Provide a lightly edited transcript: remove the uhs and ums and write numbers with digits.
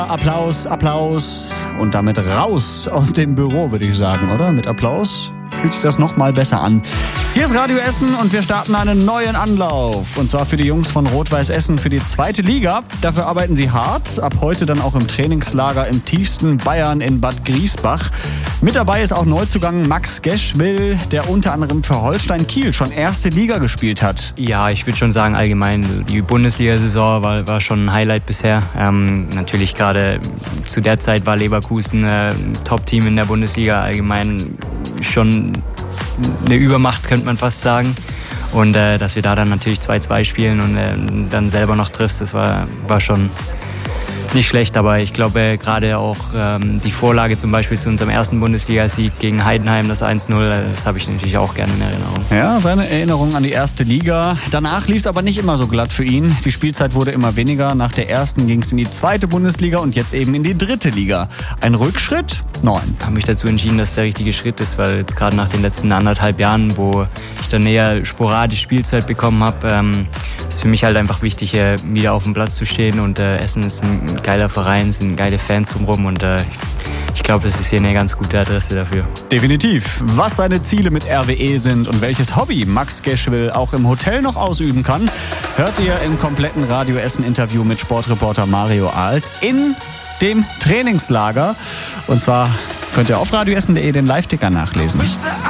Applaus, Applaus und damit raus aus dem Büro, würde ich sagen, oder? Mit Applaus fühlt sich das noch mal besser an. Hier ist Radio Essen und wir starten einen neuen Anlauf. Und zwar für die Jungs von Rot-Weiß Essen für die 2. Liga. Dafür arbeiten sie hart. Ab heute dann auch im Trainingslager im tiefsten Bayern in Bad Griesbach. Mit dabei ist auch Neuzugang Max Geschwill, der unter anderem für Holstein Kiel schon 1. Liga gespielt hat. Ja, ich würde schon sagen, allgemein die Bundesliga-Saison war schon ein Highlight bisher. Natürlich gerade zu der Zeit war Leverkusen ein Top-Team in der Bundesliga, allgemein schon eine Übermacht, könnte man fast sagen. Und dass wir da dann natürlich 2-2 spielen und dann selber noch triffst, das war schon nicht schlecht. Aber ich glaube gerade auch die Vorlage zum Beispiel zu unserem ersten Bundesligasieg gegen Heidenheim, das 1-0, das habe ich natürlich auch gerne in Erinnerung. Ja, seine Erinnerung an die 1. Liga. Danach lief es aber nicht immer so glatt für ihn. Die Spielzeit wurde immer weniger. Nach der 1. ging es in die 2. Bundesliga und jetzt eben in die 3. Liga. Ein Rückschritt? Nein. Ich habe mich dazu entschieden, dass der richtige Schritt ist, weil jetzt gerade nach den letzten 1,5 Jahren, wo ich dann eher sporadisch Spielzeit bekommen habe, ist für mich halt einfach wichtig, wieder auf dem Platz zu stehen. Und Essen ist ein geiler Verein, es sind geile Fans drumherum und ich glaube, es ist hier eine ganz gute Adresse dafür. Definitiv. Was seine Ziele mit RWE sind und welches Hobby Max Geschwill auch im Hotel noch ausüben kann, hört ihr im kompletten Radio Essen-Interview mit Sportreporter Mario Alt in dem Trainingslager. Und zwar könnt ihr auf radioessen.de den Live-Ticker nachlesen.